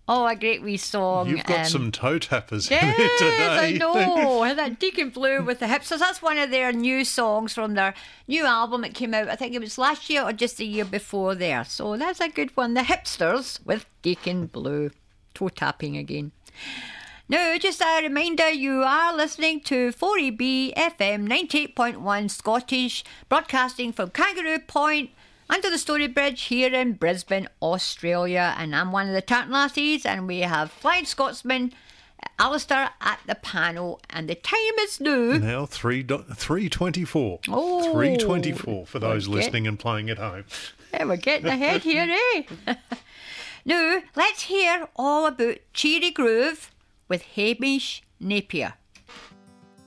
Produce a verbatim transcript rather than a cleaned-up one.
Oh, a great wee song. You've got um, some toe tappers yes, in there today. I know. That Deacon Blue with the Hipsters. That's one of their new songs from their new album that came out, I think it was last year or just the year before there. So that's a good one. The Hipsters with Deacon Blue. Toe tapping again. Now, just a reminder, you are listening to four E B F M ninety-eight point one Scottish, broadcasting from Kangaroo Point, under the Story Bridge here in Brisbane, Australia. And I'm one of the Tartan Lassies, and we have Flying Scotsman Alistair at the panel. And the time is now. Now three three twenty four. Oh, three twenty four for those okay. listening and playing at home. Yeah, we're getting ahead here, eh? Now let's hear all about Cheery Groove with Hamish Napier.